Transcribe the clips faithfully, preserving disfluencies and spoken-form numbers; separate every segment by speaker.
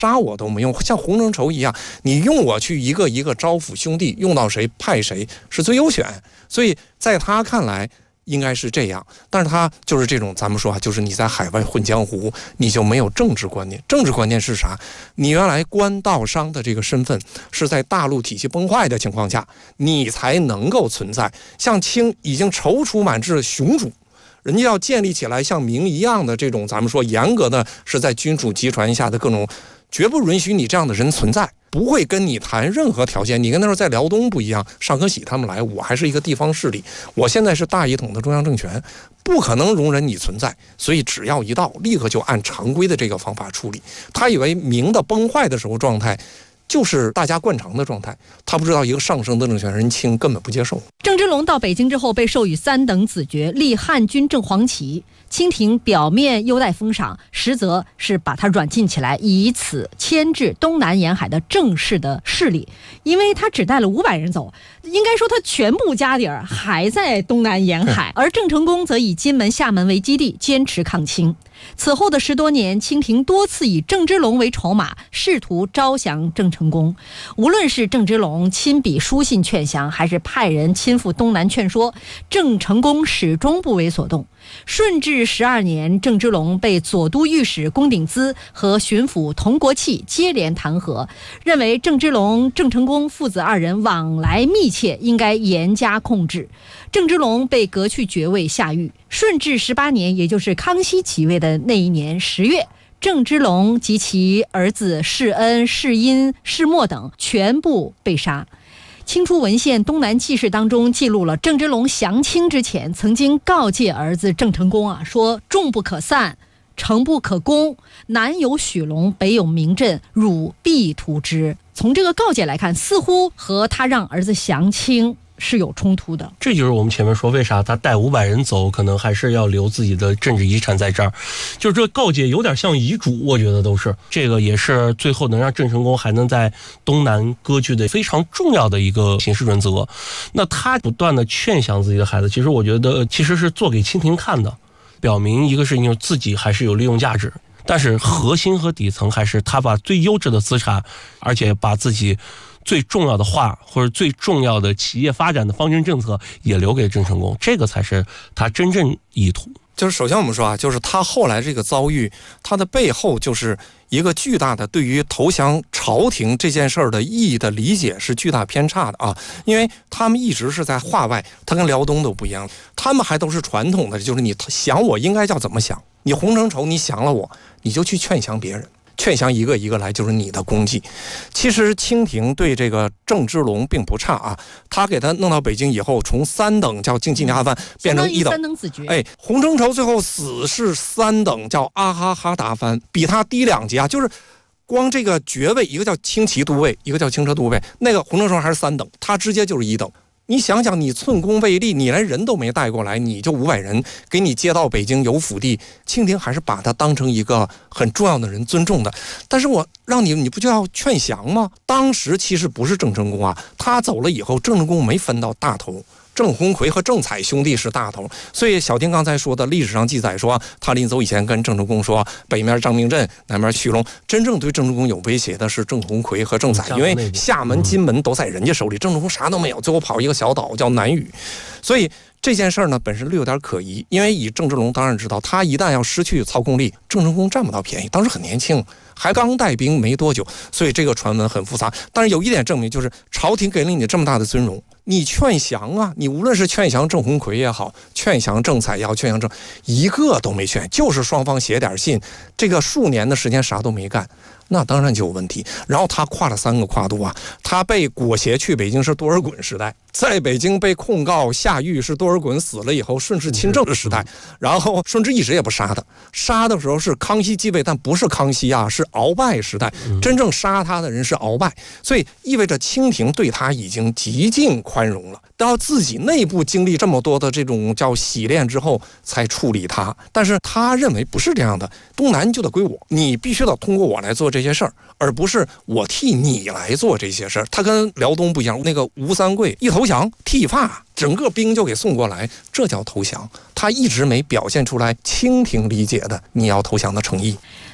Speaker 1: 杀我都没用，像洪承畴一样，你用我去一个一个招抚兄弟，用到谁派谁是最优选。所以在他看来应该是这样，但是他就是这种咱们说啊，就是你在海外混江湖，你就没有政治观念。政治观念是啥？你原来官道商的这个身份是在大陆体系崩坏的情况下，你才能够存在。像清已经踌躇满志的雄主，人家要建立起来像明一样的这种咱们说严格的是在君主集权下的各种，绝不允许你这样的人存在，不会跟你谈任何条件。你跟那时候在辽东不一样，尚可喜他们来，我还是一个地方势力，我现在是大一统的中央政权，不可能容忍你存在，所以只要一到，立刻就按常规的这个方法处理。他以为明的崩坏的时候状态就是大家惯常的状态，他不知道一个上升的政权人清根本不接受。
Speaker 2: 郑芝龙到北京之后被授予三等子爵，立汉军正黄旗。清廷表面优待封赏，实则是把他软禁起来，以此牵制东南沿海的正式的势力。因为他只带了五百人走，应该说他全部家底儿还在东南沿海，而郑成功则以金门、厦门为基地，坚持抗清。此后的十多年，清廷多次以郑芝龙为筹码，试图招降郑成功。无论是郑芝龙亲笔书信劝降，还是派人亲赴东南劝说，郑成功始终不为所动。顺治十二年，郑芝龙被左都御史龚鼎孳和巡抚童国器接连弹劾，认为郑芝龙、郑成功父子二人往来密切，应该严加控制。郑芝龙被革去爵位下狱。顺治十八年，也就是康熙即位的那一年十月，郑芝龙及其儿子世恩、世英、世默等全部被杀。清初文献《东南纪事》当中记录了郑芝龙降清之前曾经告诫儿子郑成功啊，说众不可散，城不可攻，南有许龙，北有明镇，汝必图之。从这个告诫来看，似乎和他让儿子降清是有冲突的。
Speaker 3: 这就是我们前面说为啥他带五百人走，可能还是要留自己的政治遗产在这儿，就是这告诫有点像遗嘱，我觉得都是这个，也是最后能让郑成功还能在东南割据的非常重要的一个行事准则。那他不断的劝降自己的孩子，其实我觉得其实是做给清廷看的，表明一个是你自己还是有利用价值，但是核心和底层还是他把最优质的资产，而且把自己最重要的话或者最重要的企业发展的方针政策也留给郑成功，这个才是他真正意图。
Speaker 1: 就是首先我们说啊，就是他后来这个遭遇，他的背后就是一个巨大的对于投降朝廷这件事儿的意义的理解是巨大偏差的啊，因为他们一直是在话外，他跟辽东都不一样，他们还都是传统的，就是你想我应该叫怎么想，你洪承畴你降了我，你就去劝降别人，劝降一个一个来就是你的功绩。其实清廷对这个郑芝龙并不差啊，他给他弄到北京以后，从三等叫京畿大藩变成一等，
Speaker 2: 三等子爵。
Speaker 1: 哎，洪承畴最后死是三等叫阿哈哈达藩，比他低两级啊，就是光这个爵位，一个叫轻骑都尉，一个叫轻车都尉，那个洪承畴还是三等，他直接就是一等。你想想，你寸功未立，你连人都没带过来，你就五百人给你接到北京有府地，清廷还是把他当成一个很重要的人尊重的。但是我让你，你不就要劝降吗？当时其实不是郑成功啊，他走了以后，郑成功没分到大头。郑鸿逵和郑采兄弟是大头，所以小丁刚才说的历史上记载说，他临走以前跟郑成功说，北面张明镇，南面徐龙。真正对郑成功有威胁的是郑鸿逵和郑采，因为厦门、金门都在人家手里，郑成功啥都没有，最后跑一个小岛叫南屿。所以这件事呢本身略有点可疑，因为以郑芝龙当然知道，他一旦要失去操控力，郑成功占不到便宜，当时很年轻，还刚带兵没多久，所以这个传闻很复杂。但是有一点证明，就是朝廷给了你这么大的尊荣，你劝降啊，你无论是劝降郑鸿逵也好，劝降郑采也好，劝降郑，一个都没劝，就是双方写点信，这个数年的时间啥都没干，那当然就有问题。然后他跨了三个跨度啊，他被裹挟去北京是多尔衮时代，在北京被控告下狱是多尔衮死了以后顺治亲政的时代，然后顺治一直也不杀他，杀的时候是康熙继位，但不是康熙啊，是鳌拜时代，真正杀他的人是鳌拜，所以意味着清廷对他已经极尽宽容了，到自己内部经历这么多的这种叫洗练之后才处理他。但是他认为不是这样的，东南就得归我，你必须得通过我来做这些事儿，而不是我替你来做这些事儿。他跟辽东不一样，那个吴三桂一投降剃发，整个兵就给送过来，这叫投降。他一直没表现出来清廷理解的你要投降的诚意。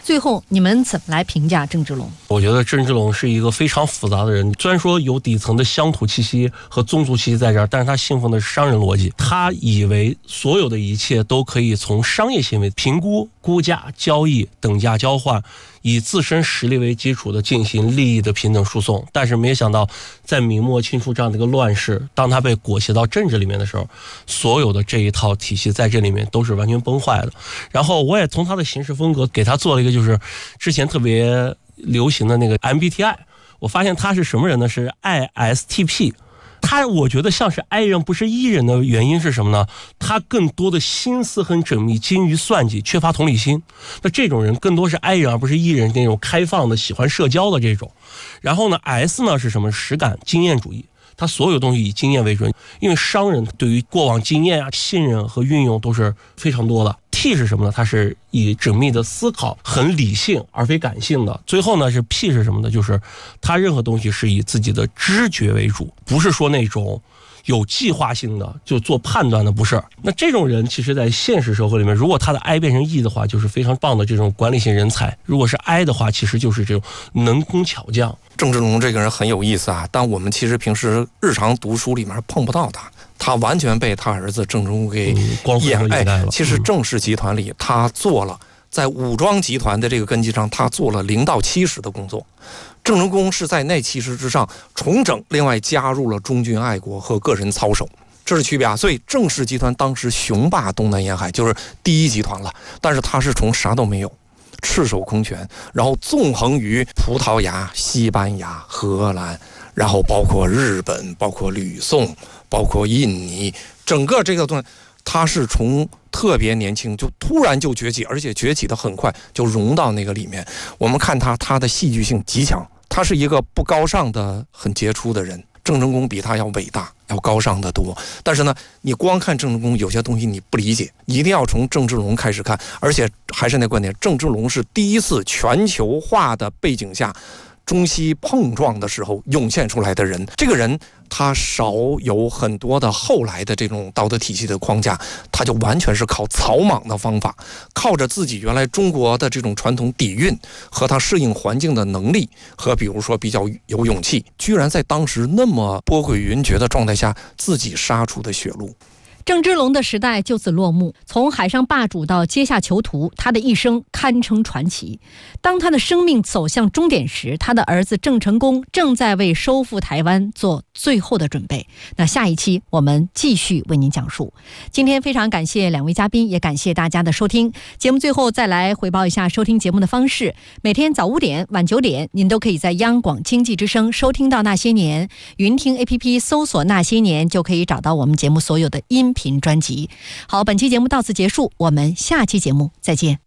Speaker 2: 最后，你们怎么来评价郑芝龙？
Speaker 3: 我觉得郑芝龙是一个非常复杂的人，虽然说有底层的乡土气息和宗族气息在这儿，但是他信奉的是商人逻辑，他以为所有的一切都可以从商业行为评估、估价、交易、等价交换，以自身实力为基础的进行利益的平等输送。但是没想到，在明末清初这样的一个乱世，当他被裹挟到政治里面的时候，所有的这一套体系在这里面都是完全崩坏的。然后我也从他的行事风格给他做了一个，就是之前特别流行的那个 M B T I， 我发现他是什么人呢？是 I S T P。他我觉得像是 I 人不是 E 人的原因是什么呢？他更多的心思很缜密，精于算计，缺乏同理心。那这种人更多是 I 人而不是 E 人，那种开放的喜欢社交的这种。然后呢 S 呢是什么？实感经验主义，他所有东西以经验为准，因为商人对于过往经验啊、信任和运用都是非常多的。T 是什么呢？它是以缜密的思考，很理性而非感性的。最后呢是 P 是什么呢？就是他任何东西是以自己的知觉为主，不是说那种有计划性的就做判断的，不是。那这种人其实在现实社会里面，如果他的 I 变成 E 的话，就是非常棒的这种管理性人才；如果是 I 的话，其实就是这种能工巧匠。
Speaker 1: 郑芝龙这个人很有意思啊，但我们其实平时日常读书里面碰不到他，他完全被他儿子郑芝龙给掩盖了。其实郑氏集团里，他做了在武装集团的这个根基上，他做了零到七十的工作。郑成功是在那七十之上重整，另外加入了忠君爱国和个人操守，这是区别啊。所以郑氏集团当时雄霸东南沿海，就是第一集团了。但是他是从啥都没有，赤手空拳，然后纵横于葡萄牙、西班牙、荷兰，然后包括日本，包括吕宋，包括印尼，整个这个东西，他是从特别年轻就突然就崛起，而且崛起的很快，就融到那个里面。我们看他，他的戏剧性极强，他是一个不高尚的、很杰出的人。郑成功比他要伟大，要高尚的多。但是呢，你光看郑成功，有些东西你不理解，一定要从郑芝龙开始看。而且还是那观点，郑芝龙是第一次全球化的背景下，中西碰撞的时候涌现出来的人。这个人他少有很多的后来的这种道德体系的框架，他就完全是靠草莽的方法，靠着自己原来中国的这种传统底蕴和他适应环境的能力，和比如说比较有勇气，居然在当时那么波诡云谲的状态下自己杀出的血路。
Speaker 2: 郑芝龙的时代就此落幕，从海上霸主到阶下囚徒，他的一生堪称传奇。当他的生命走向终点时，他的儿子郑成功正在为收复台湾做最后的准备。那下一期我们继续为您讲述。今天非常感谢两位嘉宾，也感谢大家的收听。节目最后再来回报一下收听节目的方式：每天早五点、晚九点，您都可以在央广经济之声收听到《那些年》，云听 A P P 搜索《那些年》就可以找到我们节目所有的音频专辑。好，本期节目到此结束，我们下期节目再见。